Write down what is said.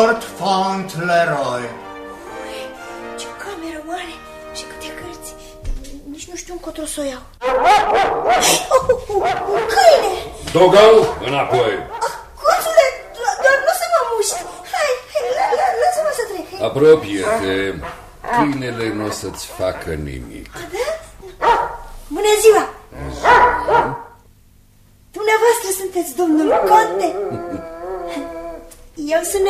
Lord Fauntleroy. Ce cameră mare și câte cărți. Nici nu știu încotro să o iau. Un câine! Dogal, înapoi! Coțule, doar nu să mă muști. Hai, lasă-mă să trec. Apropie-te. Câinele nu o să-ți facă nimic. Da? Bună ziua! Dumneavoastră sunteți domnul conte? Eu sunt